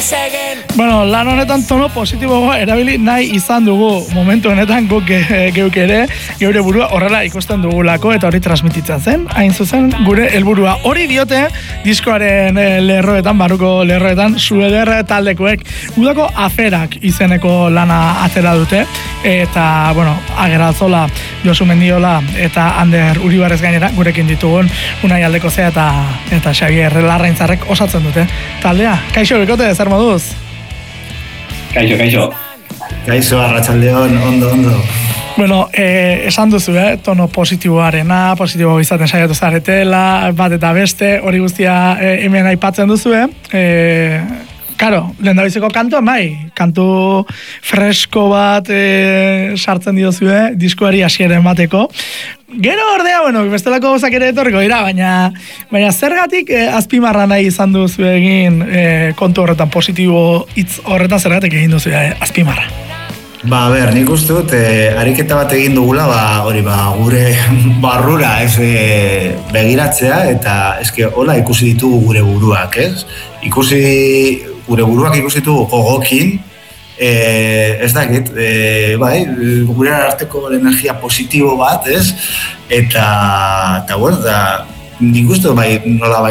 Bueno, lan honetan tono positiboa erabili nahi izan dugu momentu honetan guk geuk ere geure burua horrela ikusten dugulako eta hori transmititzen zen, hain zuzen gure helburua. Hori diote diskoaren lerroetan, barruko lerroetan, Sueder taldekoek udako aferak izeneko lana atera dute eta, bueno, Ageralzola, Josu Mendiola eta Ander Uribarrez gainera gurekin ditugun Unai Aldekozea eta Xabier Larraintzarrek osatzen dute taldea. Kaixo, bikote, zer moduz? Kaixo. Kaixo, arratsaldeon, ondo. Bueno, esan duzu, tono positiboa izaten saiatu zaretela, bat eta beste, hori guztia hemen aipatzen duzu, Karo, lehendabiziko kantua, kantu fresko bat sartzen diozue, diskoari hasiera emateko. Gero ordea, bueno, bestelako gozak ere etorriko dira, baina zergatik azpimarra nahi izan duzu egin kontu horretan, positibo hitz horretan zergatik egin duzu azpimarra? Nik uste dut, ariketa bat egin dugula, gure barrura begiratzea, eta hola ikusi ditugu gure buruak, gure buruak ikusi ditugu gogokin, ez dakit, gure arteko energia positibo bat, eta nik uste nola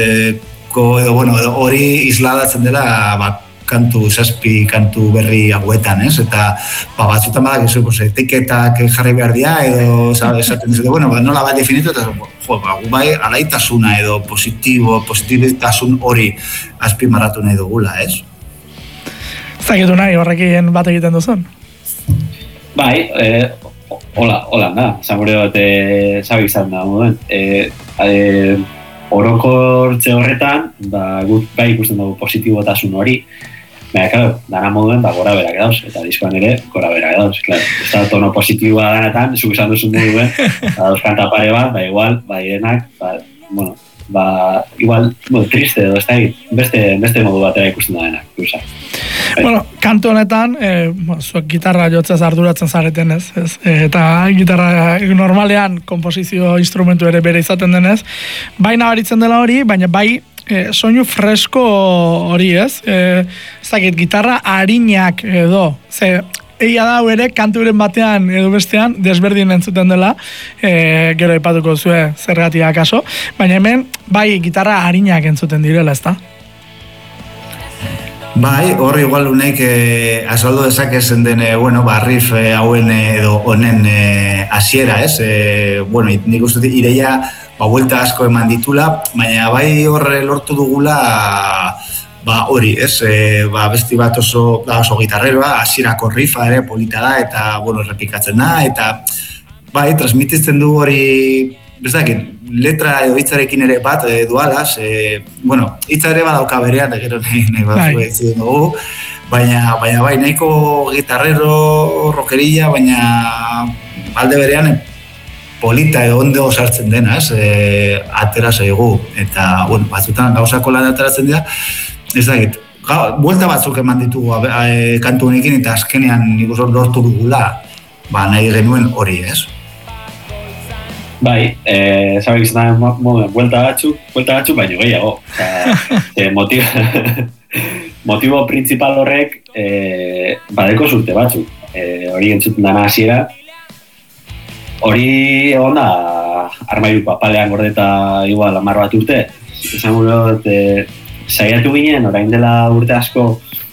hori isladatzen dela zazpi kantu berri hauetan, eta batzutan badakizu, etiketak jarri behar dira, edo esaten dizute, nola bat definitu, eta alaitasuna edo positibitasun hori azpimarratu nahi dugula, Zagitu nahi horrekin bat egiten duzun? Hola, zangure bat zabe izan da, moden. Orokortze horretan, guk ikusten dugu positibotasun hori, dana moduen gora berak dauz, eta diskoan ere gora berak dauz, ez da tono positiboa danetan, zuk esan duzun moduen, dauz kanta pare bat, igual, denak, igual, triste edo, ez da beste modu batera ikusten da denak, Bueno, kantu honetan, zuek gitarra jotzez arduratzen zareten ez, eta gitarra normalean komposizio instrumentu ere bere izaten denez, baina baritzen dela hori, baina soinu fresko hori ez, zakit, gitarra harinak edo, egia da ere kanturen batean edo bestean desberdin entzuten dela, gero aipatuko zue zergatik akaso, baina hemen gitarra harinak entzuten direla, ezta? Hor igual uneik azaldu dezakezen den, riff hauen edo honen hasiera, nik uste ideia buelta asko eman ditula, baina horre lortu dugula hori, besti bat oso gitarreroa, hasierako riffa ere polita da, eta, errepikatzen da, eta transmititzen du hori, letra edo hitzarekin ere bat dualaz, hitza ere badauka berean, gero nahi bat zuetzen dugu, baina nahiko gitarrero, rockerilla, baina alde berean polita edo ondo sartzen denaz, atera zaigu, eta batzutan gauzako lan ateratzen dira, ez dakit, buelta batzuk eman ditugu kantu honekin, eta azkenean nik uste lortu dugula, nahi genuen hori, ez? Zabek izan da, buelta batzuk baino gehiago. Motibo principal horrek badeko zurte batzuk. Hori entzuten dana hasiera. Hori egon da, armairu papalean gordeta igual 10 bat urte. Esan gure, saiatu ginen, orain dela urte asko,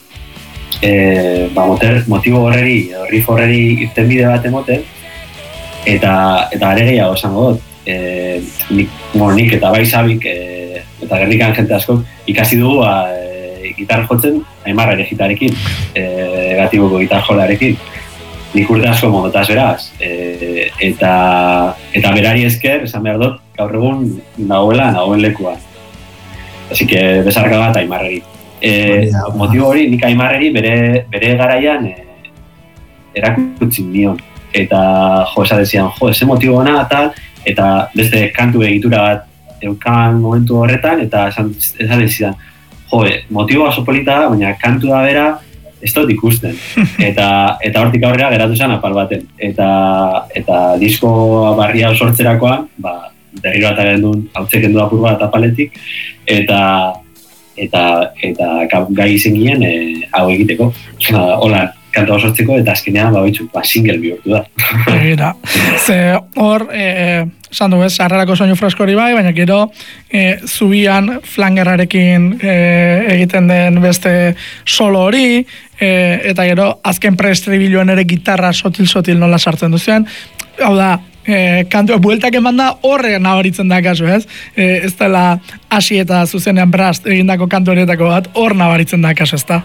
motibo horreri, riff horreri irten bide bat emoten, eta are gehiago esango dut, nik eta Zabik eta gerrikan jente asko ikasi dugu gitarra jotzen Aimar ere gitarekin, gatiboko gitar jolarekin. Nik urte asko modotaz beraz, eta berari esker, esan behar dut, gaur egun nagoen lekua. Así que besarka bat Aimarreri. Motibo hori, nik Aimarreri bere garaian erakutzen nion. Eta esaten zian, ese motibo ona, eta beste kantu egitura bat eukan momentu horretan, eta esaten zian, motibo oso polita da, baina kantu da bera, ez dut ikusten. Eta hortik aurrera geratu zen apal baten. Eta disko barria sortzerakoan, berriro eta gendun, hautzek gendu apur bat apaletik, eta eta gai izan ginen hau egiteko. Hola, kanta osortzeko, eta azkenean, single bihurtu da. Egira, ze hor, esan du ez, sarrerako soinu fresko hori bai, baina gero zubian flangerrarekin egiten den beste solo hori, eta gero azken preestribiloan ere gitarra sotil nola sartzen duzuen, hau da, kantua bueltak eman da horre nabaritzen da kasu, ez? Ez dela hasi eta zuzenean brast egindako kantu horietako bat, hor nabaritzen da kasu, ez da?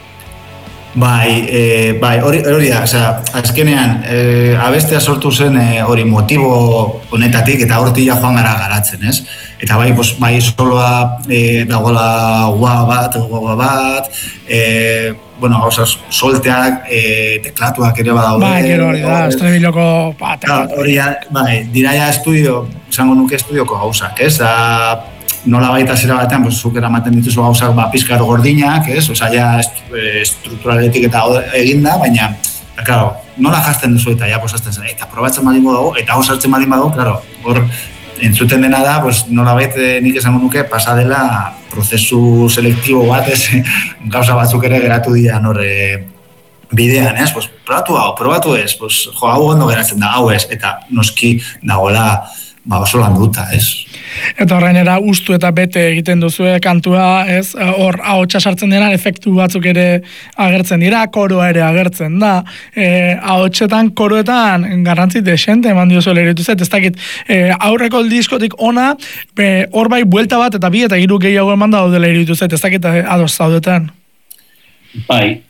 Bai, hori da, azkenean, abestea sortu zen hori motibo honetatik eta hortila joan gara garatzen, ez? Eta bai soloa dagoela goa bat, gauza solteak, teklatuak ere badaude. Bai, gero hori da, estrebiloko teklatu. Hori da, bai, dira ja estudio, esango nuke estudioko gauzak, ez? Nola baita zera batean, zuk eramaten dituzu gauzak pizkar gordinak, ez? Ja strukturaletik eta eginda, baina, claro, nola jazten duzu eta ja posazten zen, eta probatzen badin dago, eta hau sartzen badin badago, claro, hor entzuten dena da, nola baita nik esango nuke pasadela prozesu selektibo bat, ez? Gauza batzuk ere geratu dira horre bidean, ez? Probatu ez, hau ondo geratzen da, hau ez, eta noski dagoela oso landuta, ez? Eta horreinera ustu eta bete egiten duzue kantua, ez? Hor ahotsa sartzen denan efektu batzuk ere agertzen dira, koroa ere agertzen da. Ahotsetan, koroetan garrantzi desente eman diozuela iritu zait, ez dakit aurreko diskotik ona, hor bai buelta bat eta bi eta hiru gehiago eman daudela iritu zait, ez dakit ados zaudetan. Bai,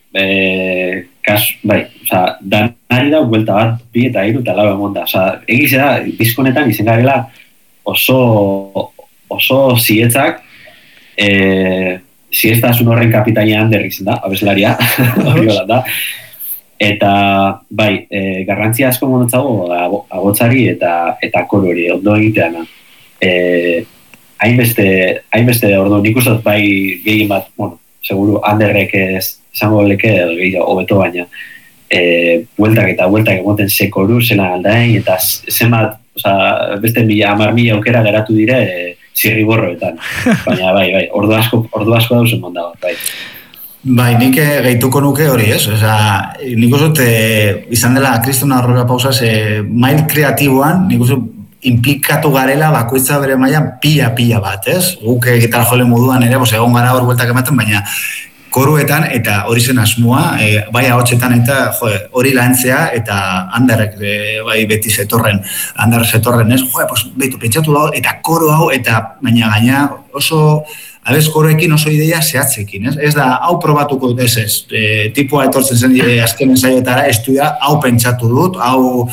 danari da buelta bat, bi eta hiru eta lau emon da. Egiz da, diskonetan izan garela oso zietzak, zieztasun horren kapitainean derrizen da, abeslaria, hori hola da. Eta, bai, garrantzia asko monotzago agotzari eta koro hori, ondo egiteana. Hainbeste ordu, nik uste bai gehien bat, seguru, Anderrek esango leke gehiago hobeto baina bueltak emoten ze koru, zela aldain, eta zenbat, beste 10,000 aukera geratu dire zirriborroetan. Baina bai, ordu asko dauzen monda bat, bai. Bai, nik gehituko nuke hori, ez? Nik uste izan dela Kristona Aurrera Pausaz mail kreatiboan, nik uste implikatu garela bakoitza bere mailan pila bat, ez? Guk gitarra jole moduan ere, egon gara hor bueltak ematen, baina koruetan eta hori zen asmoa, bai ahotsetan eta hori lantzea eta Anderrek bai beti zetorren, ez? Behitu, pentsatu lau, eta koro hau, eta baina gaina oso koroekin oso ideia zehatzekin, ez? Ez da, hau probatuko dut ez, tipua etortzen zen azkenen saioetara, estudia, hau pentsatu dut, hau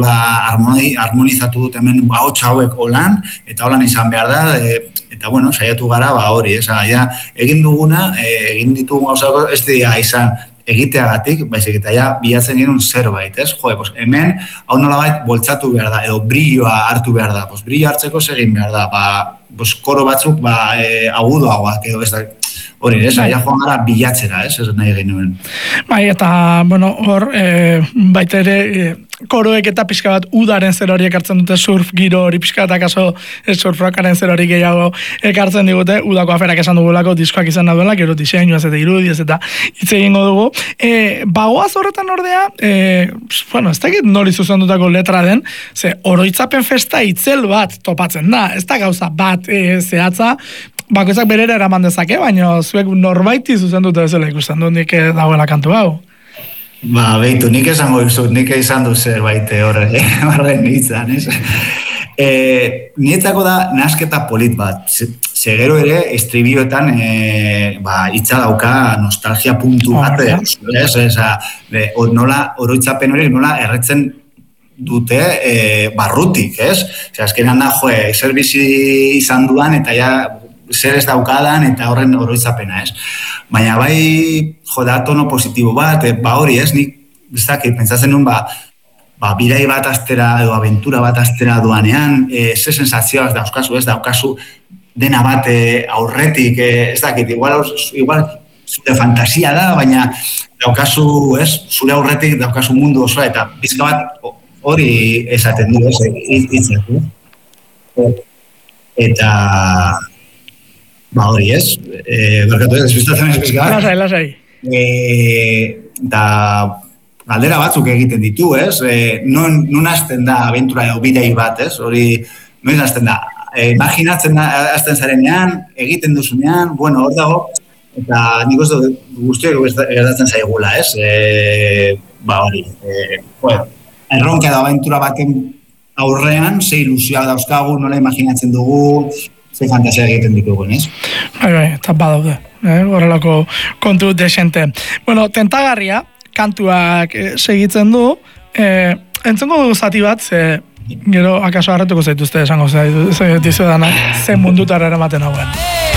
harmonizatu dut hemen ahotsa hauek holan, eta holan izan behar da, eta saiatu gara hori, egin duguna, egin ditugun gauzako, ez dira izan egiteagatik, baizik eta bilatzen genuen zerbait, ez? Hemen, hau nolabait boltsatu behar da, edo brilloa hartu behar da, brillo hartzeko egin behar da, koro batzuk agudoagoak, edo ez da, hori, ez? Joan gara bilatzera, ez nahi genuen. Bai, eta, hor, baita ere, koroek eta pixka bat udaren zer hori ekartzen dute surf giro hori pixka eta kaso surf rockaren zer hori gehiago ekartzen digute, udako aferak esan dugulako diskoak izan duela, gero diseinuaz eta irudiaz eta hitz egingo dugu. Bagoaz horretan ordea, ez dakit nori zuzendutako letra den, ze oroitzapen festa itzel bat topatzen da, ez da gauza bat zehatza, bakoitzak berera eraman dezake, baina zuek norbaiti zuzenduta bezala ikusten dut nik dagoela kantu hau. Behitu, nik esango duzut, nik izan du zerbait horren izan, ez? Nietzako da nasketa polit bat, segero ere estribioetan hitza dauka nostalgia puntu bat, nola oroitzapen hori nola erretzen dute barrutik, ez? Azkenean da, zer bizi izan duan eta zer ez daukadan eta horren oroitzapena, ez? Baina bai, da tono positibo bat, hori, ez? Nik, pentsatzen nuen, birai bat astera edo aventura bat astera duanean, ze sensazioaz daukazu, ez? Daukazu dena bat aurretik, ez dakit, igual zure fantasia da, baina daukazu, ez? Zure aurretik daukazu mundu osoa, eta bizka bat hori esaten du, ez? Hitzak, eta Ba hori ez, berkatu ez biztatzen ez bizka. Lasai. Da galdera batzuk egiten ditu, ez? Non hasten da abentura edo bidei bat, ez? Hori, noiz hasten da? Imaginatzen hasten zarenean, egiten duzunean, bueno, hor dago, eta nik uste guztiok gertatzen zaigula, ez? Ba hori, erronka da abentura baten aurrean, ze ilusioa dauzkagu, nola imaginatzen dugu, ze fantasia egiten ditugun, ez? Bai, eta badaude, horrelako kontu desente. Bueno, tentagarria, kantuak segitzen du, entzongo du zati bat, gero akaso harretuko zaituzte esango zaituzte danak, ze mundutara eramaten hauen.